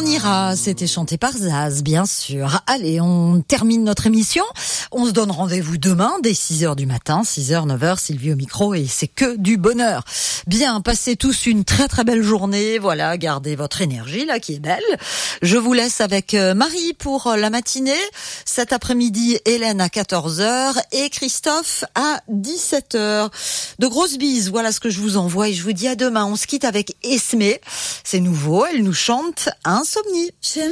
ira, c'était chanté par Zaz, bien sûr. Allez, on termine notre émission. On se donne rendez-vous demain dès 6h du matin, 6h, 9h, Sylvie au micro, et c'est que du bonheur. Bien, passez tous une très très belle journée. Voilà, gardez votre énergie là qui est belle. Je vous laisse avec Marie pour la matinée. Cet après-midi, Hélène à 14h et Christophe à 17h. De grosses bises, voilà ce que je vous envoie et je vous dis à demain. On se quitte avec Esmé. C'est nouveau, elle nous chante Insomnie.